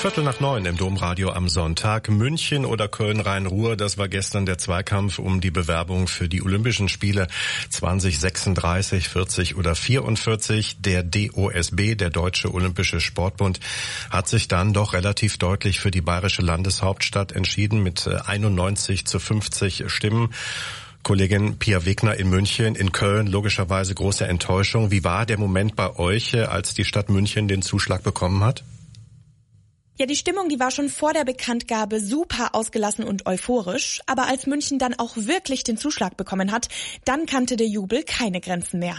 8:15 im Domradio am Sonntag. München oder Köln-Rhein-Ruhr, das war gestern der Zweikampf um die Bewerbung für die Olympischen Spiele 2036, 40 oder 44. Der DOSB, der Deutsche Olympische Sportbund, hat sich dann doch relativ deutlich für die bayerische Landeshauptstadt entschieden mit 91:50 Stimmen. Kollegin Pia Wegner in München, in Köln, logischerweise große Enttäuschung. Wie war der Moment bei euch, als die Stadt München den Zuschlag bekommen hat? Ja, die Stimmung, die war schon vor der Bekanntgabe super ausgelassen und euphorisch. Aber als München dann auch wirklich den Zuschlag bekommen hat, dann kannte der Jubel keine Grenzen mehr.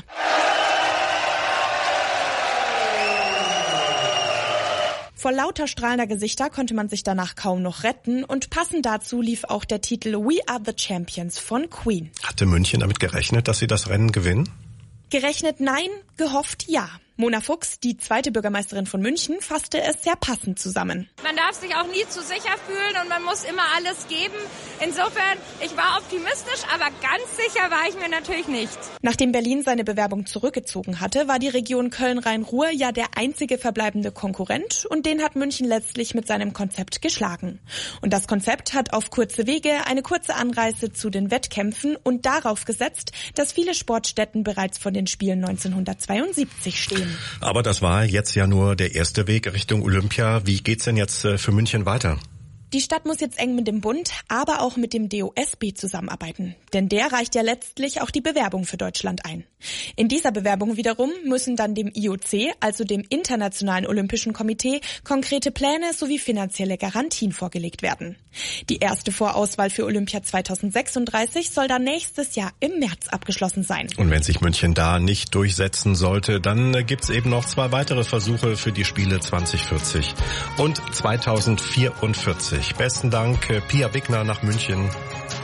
Vor lauter strahlender Gesichter konnte man sich danach kaum noch retten und passend dazu lief auch der Titel We Are the Champions von Queen. Hatte München damit gerechnet, dass sie das Rennen gewinnen? Gerechnet nein, gehofft ja. Mona Fuchs, die zweite Bürgermeisterin von München, fasste es sehr passend zusammen. Man darf sich auch nie zu sicher fühlen und man muss immer alles geben. Insofern, ich war optimistisch, aber ganz sicher war ich mir natürlich nicht. Nachdem Berlin seine Bewerbung zurückgezogen hatte, war die Region Köln-Rhein-Ruhr ja der einzige verbleibende Konkurrent und den hat München letztlich mit seinem Konzept geschlagen. Und das Konzept hat auf kurze Wege eine kurze Anreise zu den Wettkämpfen und darauf gesetzt, dass viele Sportstätten bereits von den Spielen 1972 stehen. Aber das war jetzt ja nur der erste Weg Richtung Olympia. Wie geht's denn jetzt für München weiter? Die Stadt muss jetzt eng mit dem Bund, aber auch mit dem DOSB zusammenarbeiten. Denn der reicht ja letztlich auch die Bewerbung für Deutschland ein. In dieser Bewerbung wiederum müssen dann dem IOC, also dem Internationalen Olympischen Komitee, konkrete Pläne sowie finanzielle Garantien vorgelegt werden. Die erste Vorauswahl für Olympia 2036 soll dann nächstes Jahr im März abgeschlossen sein. Und wenn sich München da nicht durchsetzen sollte, dann gibt's eben noch 2 weitere Versuche für die Spiele 2040 und 2044. Besten Dank, Pia Wegner nach München.